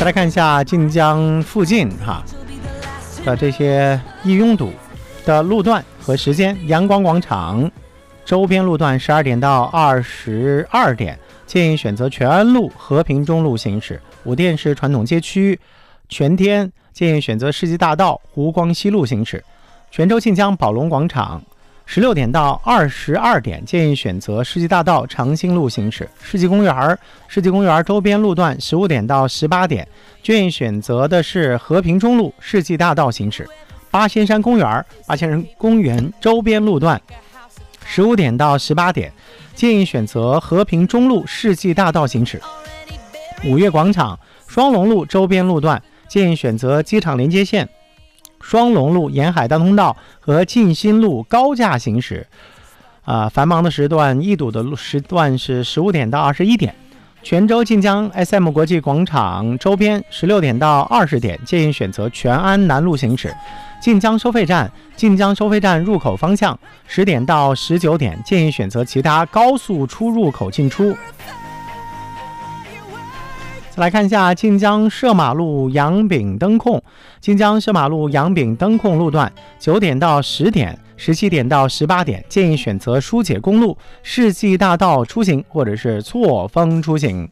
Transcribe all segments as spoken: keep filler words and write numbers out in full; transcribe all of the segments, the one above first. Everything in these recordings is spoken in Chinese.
再来看一下晋江附近哈的这些易拥堵的路段和时间。阳光广场周边路段十二点到二十二点，建议选择全安路、和平中路行驶。武店市传统街区全天建议选择世纪大道、湖光西路行驶。泉州晋江宝龙广场十六点到二十二点，建议选择世纪大道、长兴路行驶。世纪公园世纪公园周边路段十五点到十八点，建议选择的是和平中路、世纪大道行驶。八仙山公园八仙山公园周边路段十五点到十八点，建议选择和平中路、世纪大道行驶。五月广场双龙路周边路段建议选择机场连接线、双龙路、沿海大通道和晋新路高架行驶。啊、呃，繁忙的时段、易堵的路时段是十五点到二十一点。泉州晋江 S M 国际广场周边十六点到二十点，建议选择全安南路行驶。晋江收费站晋江收费站入口方向十点到十九点，建议选择其他高速出入口进出。再来看一下晋江射马路杨炳灯控，晋江射马路杨炳灯控路段九点到十点、十七点到十八点，建议选择疏解公路、世纪大道出行或者是错峰出行。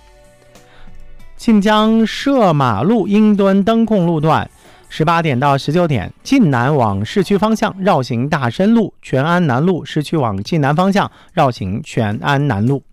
晋江射马路英墩灯控路段十八点到十九点，晋南往市区方向绕行大深路、全安南路，市区往晋南方向绕行全安南路。